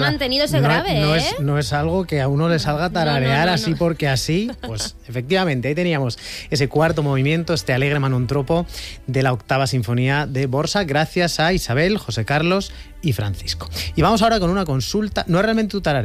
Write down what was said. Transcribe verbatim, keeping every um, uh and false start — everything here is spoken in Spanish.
mantenido ese no, grave, no ¿eh? Es, no es algo que a uno le salga tararear no, no, no, así no. porque así. Pues efectivamente, ahí teníamos ese cuarto movimiento, este Alegre Manontropo de la octava sinfonía de Borsa, gracias a Isabel, José Carlos y Francisco. Y vamos ahora con una consulta, no es realmente tu tarareo,